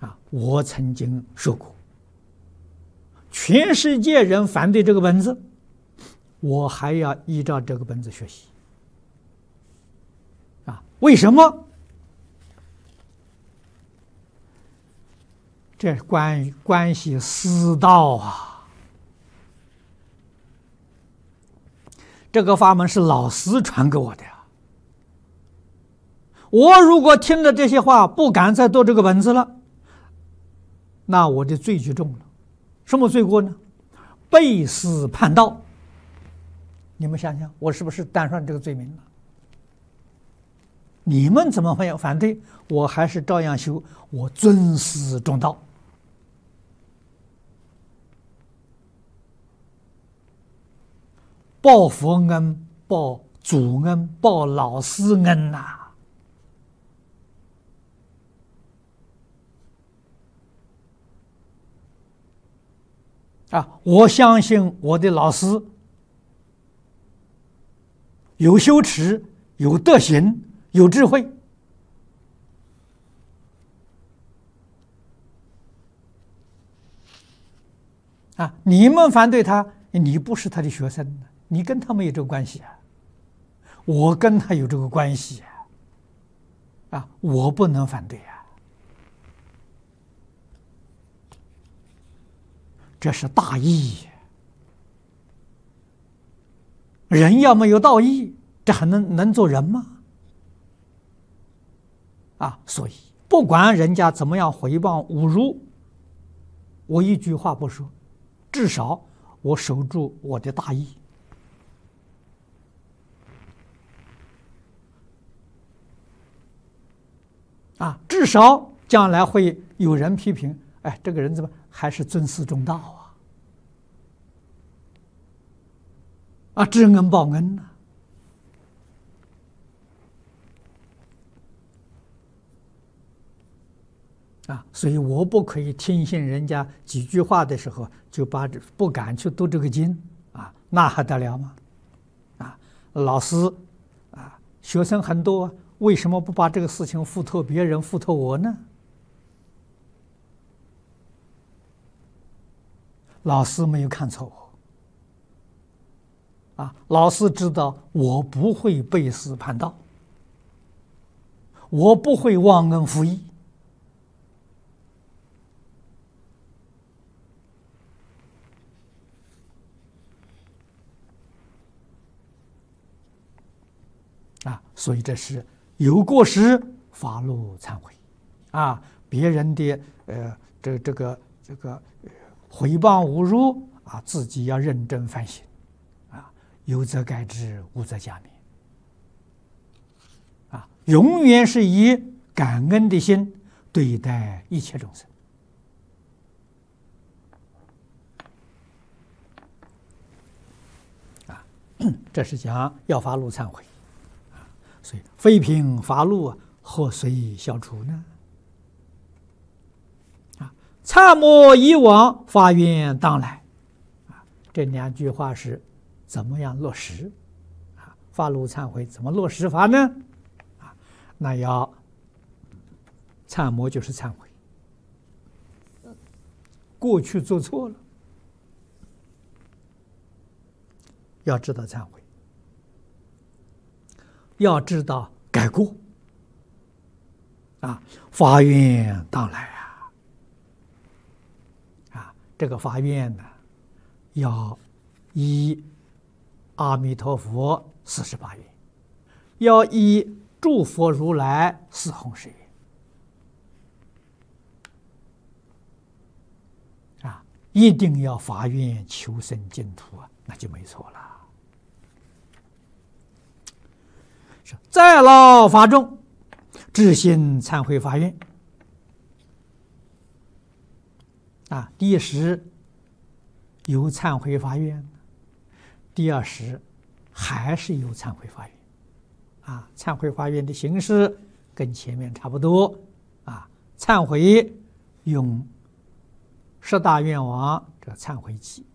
我曾经说过，全世界人反对这个本子，我还要依照这个本子学习。为什么？这关系私道啊！这个法门是老师传给我的呀。我如果听了这些话，不敢再读这个本子了，那我的罪就重了。什么罪过呢？背私叛道。你们想想，我是不是担上这个罪名了？你们怎么会有反对？我还是照样修，我尊师重道。报佛恩、报祖恩、报老师恩呐！我相信我的老师有修持、有德行、有智慧。你们反对他，你不是他的学生，你跟他没有这个关系啊。我跟他有这个关系啊，我不能反对啊。这是大义。人要没有道义，这还能做人吗？所以不管人家怎么样诽谤侮辱，我一句话不说，至少我守住我的大义。至少将来会有人批评，这个人怎么还是尊师重道知恩报恩呢？所以我不可以听信人家几句话的时候就不敢去读这个经那还得了吗？老师学生很多为什么不把这个事情付托别人，付托我呢？老师没有看错我老师知道我不会背私叛道，我不会忘恩负义。所以这是有过失发露忏悔别人的这个诽谤侮辱自己要认真反省有则改之，无则加勉永远是以感恩的心对待一切众生这是讲要发露忏悔。所以非凭发露何遂消除呢？忏莫以往，发愿当来这两句话是怎么样落实发露忏悔怎么落实法呢？那要忏莫就是忏悔，过去做错了，要知道忏悔，要知道改过发愿当来这个发愿呢，要依阿弥陀佛48愿，要依诸佛如来4弘誓愿一定要发愿求生净土那就没错了。再劳发众，至心忏悔发愿第一时有忏悔发愿，第二时还是有忏悔发愿忏悔发愿的形式跟前面差不多忏悔用10大愿王这个忏悔偈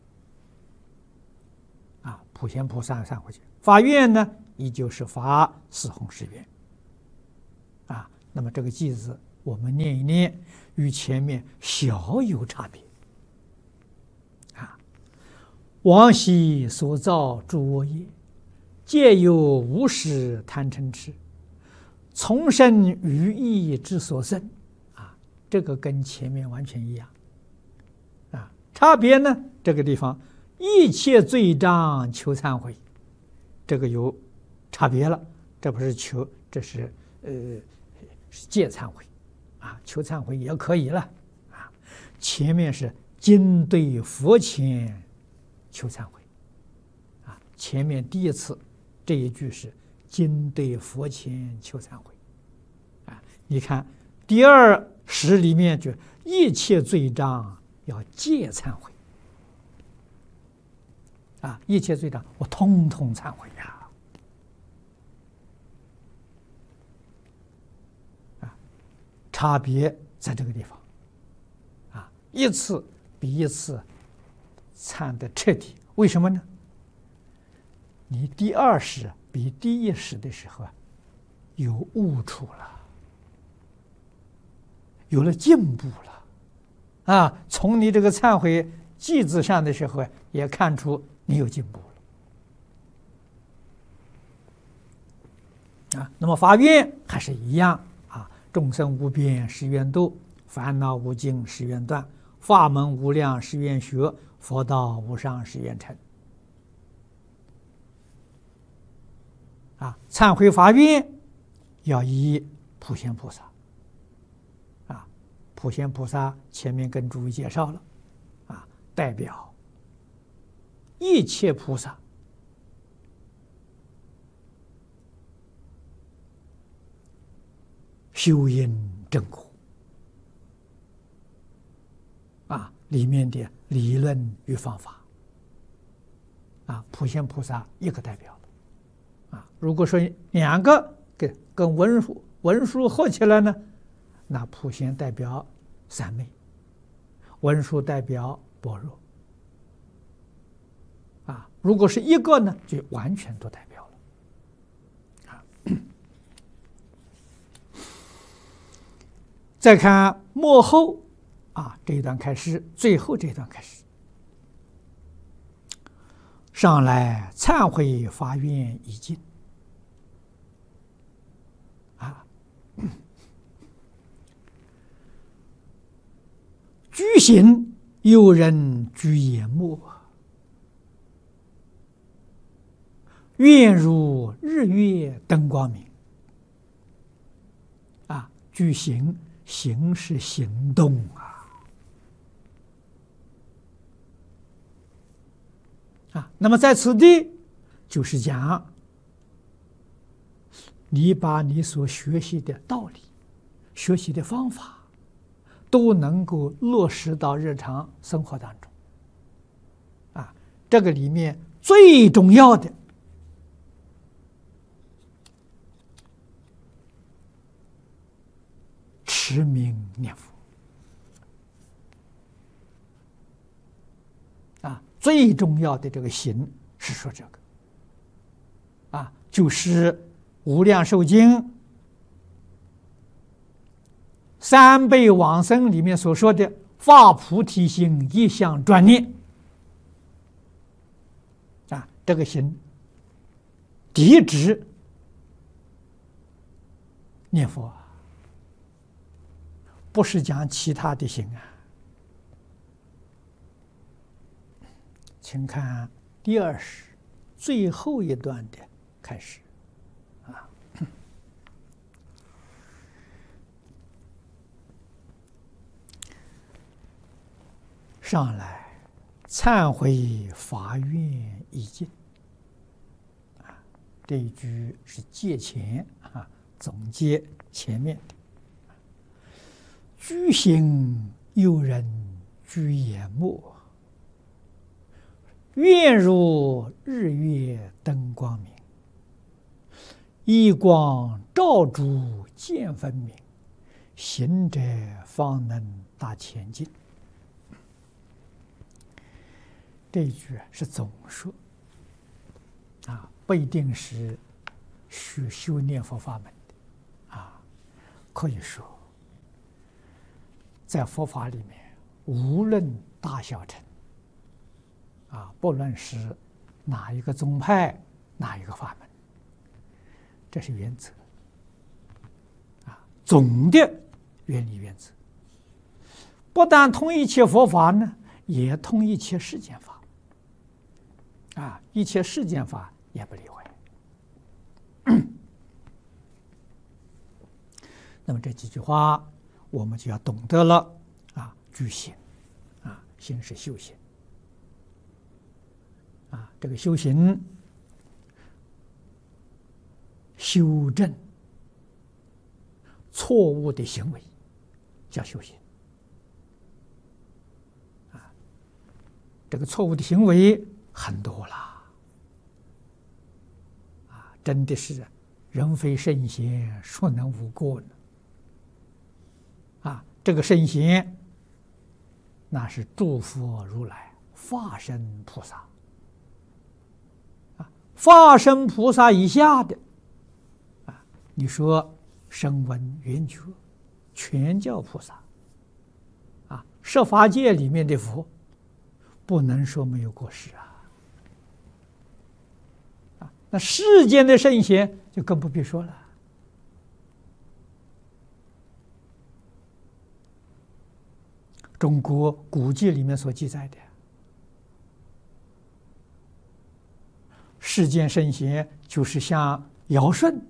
普贤菩萨忏悔偈，发愿呢依旧是发4弘誓愿那么这个偈子我们念一念，与前面小有差别。往昔所造诸恶业，皆由无始贪嗔痴，从生于意之所生。这个跟前面完全一样。差别呢？这个地方一切罪障求忏悔，这个有差别了。这不是求，这是戒忏悔求忏悔也可以了前面是今对佛前求忏悔前面第一次这一句是今对佛前求忏悔你看第二十里面就一切罪障要戒忏悔一切罪障我通通忏悔差别在这个地方一次比一次忏得彻底。为什么呢？你第二识比第一识的时候有悟处了，有了进步了从你这个忏悔记字上的时候也看出你有进步了那么发愿还是一样众生无边誓愿度，烦恼无尽誓愿断，法门无量誓愿学，佛道无上誓愿成忏悔发愿要依普贤菩萨普贤菩萨前面跟诸位介绍了代表一切菩萨修因正果里面的理论与方法普贤菩萨一个代表如果说两个跟文殊合起来呢，那普贤代表三昧，文殊代表般若如果是一个呢，就完全都代表了再看末后这一段开始，最后这一段开始，上来忏悔发愿已尽居行有人居眼目，愿如日月灯光明居行行是行动那么在此地就是讲你把你所学习的道理学习的方法都能够落实到日常生活当中这个里面最重要的持名念佛最重要的这个行是说这个就是无量寿经三辈往生里面所说的发菩提心一向专念这个行抵止念佛不是讲其他的行请看第20最后一段的开始上来忏悔发愿已尽这一句是借前总结前面的居行有人居眼目，愿如日月灯光明，一光照诸见分明，行者方能达前进。这一句是总说不一定是修念佛法门的可以说在佛法里面，无论大小乘，不论是哪一个宗派、哪一个法门，这是原则，总的原理原则，不但通一切佛法呢，也通一切世间法，一切世间法也不例外。那么这几句话，我们就要懂得了具行，行是修行，这个修行修正错误的行为叫修行，这个错误的行为很多啦，真的是人非圣贤，孰能无过呢？这个圣贤，那是诸佛如来、法身菩萨，法身菩萨以下的，你说声闻缘觉、全教菩萨，十法界里面的佛，不能说没有过失那世间的圣贤就更不必说了。中国古籍里面所记载的世间圣贤，就是像尧舜，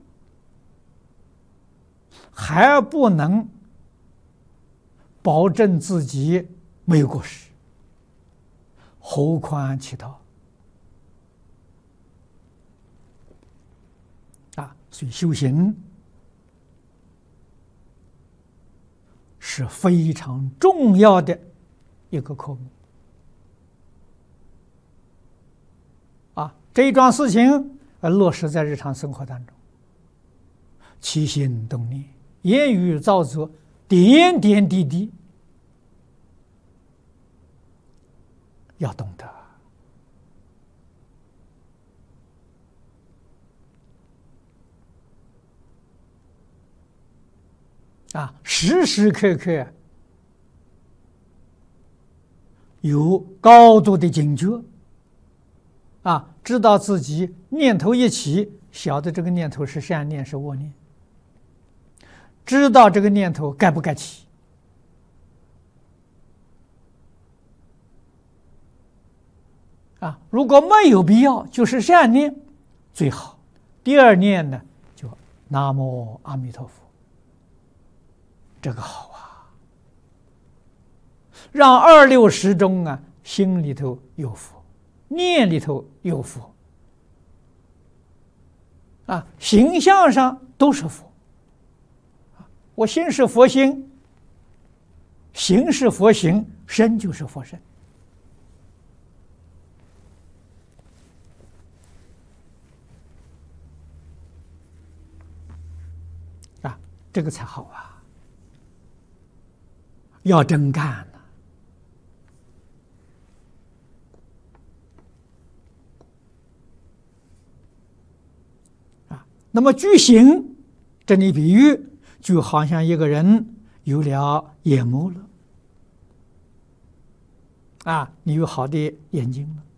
还不能保证自己没有过失，何况其他？所以修行是非常重要的一个科目这一桩事情落实在日常生活当中，起心动念、言语造作，点点滴滴要懂得时时刻刻有高度的警觉知道自己念头一起，晓得这个念头是善念是恶念，知道这个念头该不该起如果没有必要，就是善念最好。第二念呢，就南无阿弥陀佛，这个好让二六时中心里头有佛，念里头有佛形象上都是佛我心是佛心，行是佛行，身就是佛身这个才好要真干那么具行，这里比喻就好像一个人有了眼目了你有好的眼睛了，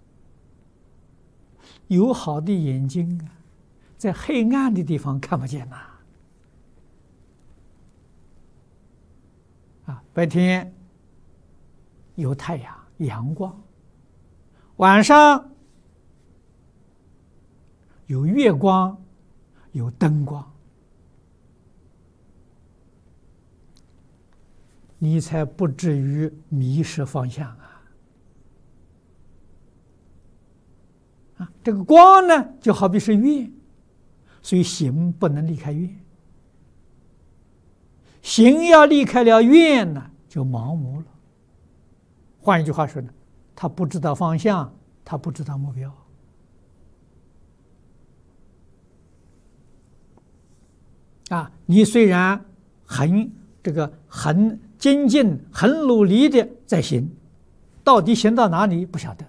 有好的眼睛在黑暗的地方看不见白天有太阳阳光，晚上有月光有灯光，你才不至于迷失方向这个光呢就好比是月，所以行不能离开月，行要离开了愿呢，就盲目了。换一句话说呢，他不知道方向，他不知道目标你虽然很精进、很努力的在行，到底行到哪里不晓得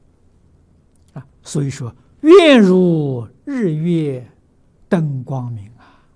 所以说，愿如日月灯光明